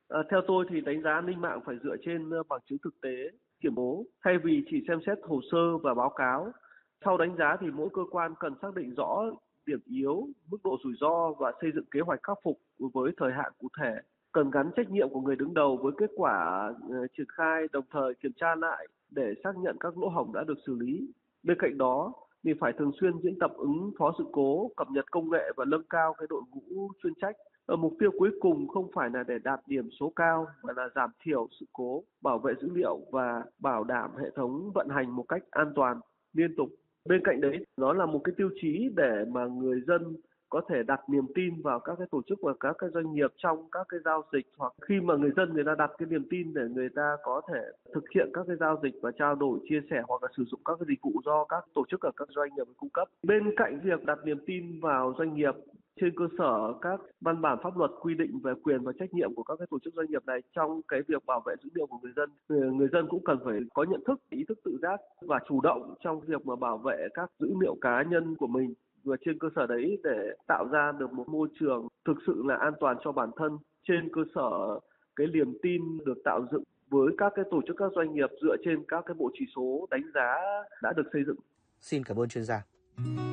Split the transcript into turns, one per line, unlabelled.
Theo tôi thì đánh giá an ninh mạng phải dựa trên bằng chứng thực tế, kiểm bố, thay vì chỉ xem xét hồ sơ và báo cáo. Sau đánh giá thì mỗi cơ quan cần xác định rõ điểm yếu, mức độ rủi ro và xây dựng kế hoạch khắc phục với thời hạn cụ thể. Cần gắn trách nhiệm của người đứng đầu với kết quả triển khai, đồng thời kiểm tra lại để xác nhận các lỗ hổng đã được xử lý. Bên cạnh đó thì phải thường xuyên diễn tập ứng phó sự cố, cập nhật công nghệ và nâng cao cái đội ngũ chuyên trách. Mục tiêu cuối cùng không phải là để đạt điểm số cao mà là giảm thiểu sự cố, bảo vệ dữ liệu và bảo đảm hệ thống vận hành một cách an toàn, liên tục. Bên cạnh đấy, nó là một cái tiêu chí để mà người dân có thể đặt niềm tin vào các cái tổ chức và các cái doanh nghiệp trong các cái giao dịch, hoặc khi mà người ta đặt cái niềm tin để người ta có thể thực hiện các cái giao dịch và trao đổi, chia sẻ hoặc là sử dụng các cái dịch vụ do các tổ chức và các doanh nghiệp cung cấp. Bên cạnh việc đặt niềm tin vào doanh nghiệp, trên cơ sở các văn bản pháp luật quy định về quyền và trách nhiệm của các cái tổ chức doanh nghiệp này trong cái việc bảo vệ dữ liệu của người dân cũng cần phải có nhận thức, ý thức tự giác và chủ động trong việc mà bảo vệ các dữ liệu cá nhân của mình, và trên cơ sở đấy để tạo ra được một môi trường thực sự là an toàn cho bản thân, trên cơ sở cái niềm tin được tạo dựng với các cái tổ chức, các doanh nghiệp dựa trên các cái bộ chỉ số đánh giá đã được xây dựng.
Xin cảm ơn chuyên gia.